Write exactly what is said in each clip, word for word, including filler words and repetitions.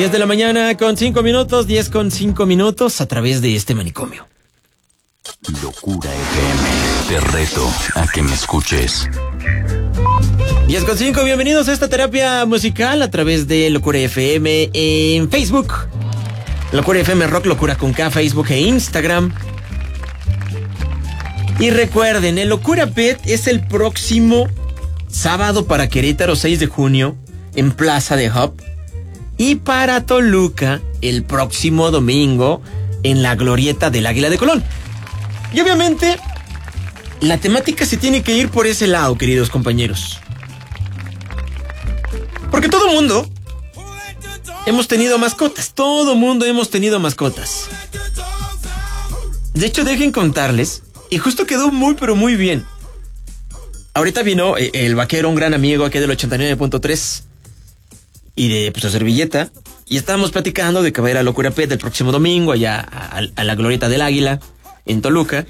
diez de la mañana con cinco minutos, diez con cinco minutos a través de este manicomio. Locura F M, te reto a que me escuches. diez con cinco, bienvenidos a esta terapia musical a través de Locura F M en Facebook. Locura F M Rock, Locura con K, Facebook e Instagram. Y recuerden, el Locura Pet es el próximo sábado para Querétaro, seis de junio, en Plaza de Hub. Y para Toluca, el próximo domingo, en la Glorieta del Águila de Colón. Y obviamente, la temática se tiene que ir por ese lado, queridos compañeros. Porque todo mundo hemos tenido mascotas. Todo mundo hemos tenido mascotas. De hecho, dejen contarles, y justo quedó muy, pero muy bien. Ahorita vino el Vaquero, un gran amigo aquí del ochenta y nueve punto tres, y de pues, su servilleta, y estábamos platicando de que va a ir a Locura Pet el próximo domingo, allá a, a la Glorieta del Águila, en Toluca.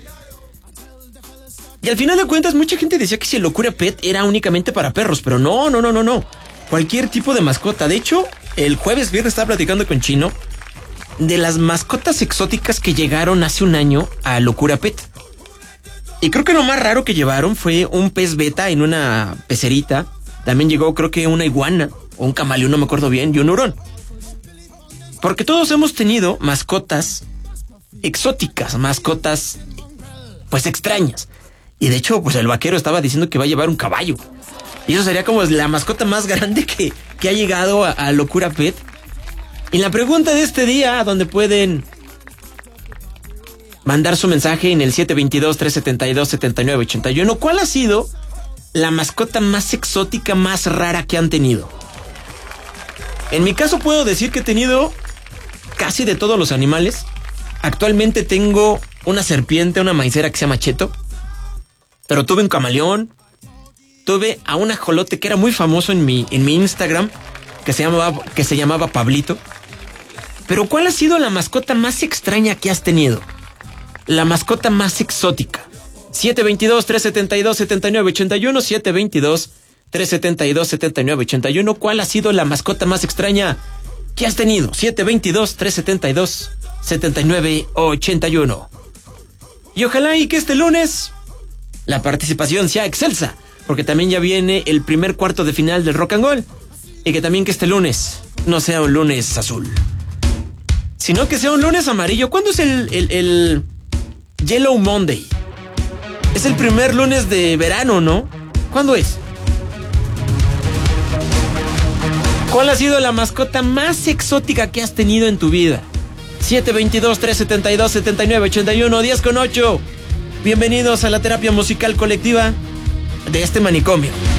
Y al final de cuentas, mucha gente decía que si el Locura Pet era únicamente para perros, pero no, no, no, no, no. Cualquier tipo de mascota. De hecho, el jueves viernes estaba platicando con Chino de las mascotas exóticas que llegaron hace un año a Locura Pet. Y creo que lo más raro que llevaron fue un pez beta en una pecerita. También llegó, creo que una iguana, o un camaleón, no me acuerdo bien, y un hurón. Porque todos hemos tenido mascotas exóticas, mascotas, pues, extrañas. Y de hecho, pues, el Vaquero estaba diciendo que va a llevar un caballo. Y eso sería como la mascota más grande que, que ha llegado a, a Locura Pet. Y la pregunta de este día, donde pueden mandar su mensaje en el siete dos dos, tres siete dos, siete nueve ocho uno. ¿Cuál ha sido la mascota más exótica, más rara que han tenido? En mi caso puedo decir que he tenido casi de todos los animales. Actualmente tengo una serpiente, una maicera que se llama Cheto. Pero tuve un camaleón. Tuve a un ajolote que era muy famoso en mi, en mi Instagram, que se llamaba, que se llamaba Pablito. Pero ¿cuál ha sido la mascota más extraña que has tenido? La mascota más exótica. siete dos dos, tres siete dos, siete nueve ocho uno, siete dos dos, tres siete dos, siete nueve ocho uno. ¿Cuál ha sido la mascota más extraña que has tenido? siete dos dos, tres siete dos, siete nueve ocho uno. Y ojalá y que este lunes la participación sea excelsa, porque también ya viene el primer cuarto de final del Rock and Roll. Y que también que este lunes no sea un lunes azul, sino que sea un lunes amarillo. ¿Cuándo es el, el, el Yellow Monday? Es el primer lunes de verano, ¿no? ¿Cuándo es? ¿Cuál ha sido la mascota más exótica que has tenido en tu vida? siete dos dos, tres siete dos, siete nueve ocho uno, diez con ocho. Bienvenidos a la terapia musical colectiva de este manicomio.